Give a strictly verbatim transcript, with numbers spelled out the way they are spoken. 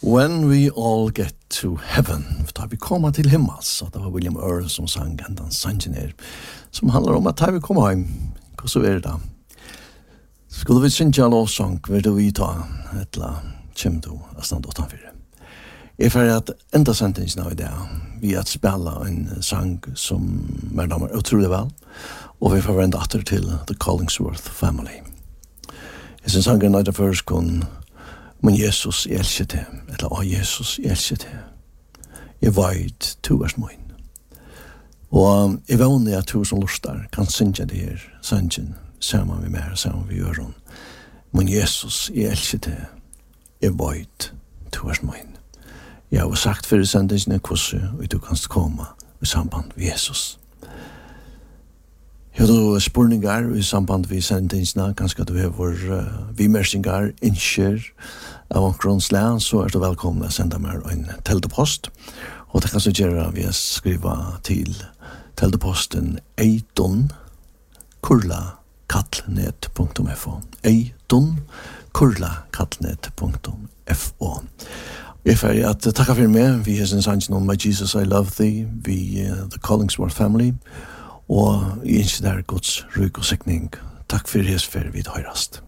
When we all get to heaven, da vi kommer til himmels, så det var William Earl som sang den sangen her, som handler om at da vi kommer hjem, hvordan er det da? Skulle vi synge en lovsang, vil du vi ta et eller kjem du av stand åttanfyr? Jeg får at enda sentingen av i det, vi har spela en sang som er damer utrolig vel, og vi får vende atter til The Collingsworth Family. Jeg synes sangen er det først kun Men Jesus, jeg elsker det. Eller, å, Jesus, jeg elsker det. Jeg vet, to er min. Og jeg vågner at to som lustar kan synge det her, sangen, sammen med meg, sammen med Jørgen. Men Jesus, jeg elsker det. Jeg vet, to er min. Jeg har sagt for sendingen hvordan og du kan komme i samband med Jesus. Ja, du spurningar i samband med sendingsna, kanskje du har uh, vimersingar, innskjer av omkronslær, så er du velkommen å sende meg en teldepost. Og det kan så gjøre vi skriva til teldeposten eiton kurla kattnet punktum fo eiton kurla kattnet punktum fo. Jeg er ferdig at takk for meg. Vi har sin sannsyn om My Jesus, I Love Thee, vi uh, The Collingsworth Family, og jeg ønsker deg Guds rygg og sikning. Takk for det, for vi høyrast.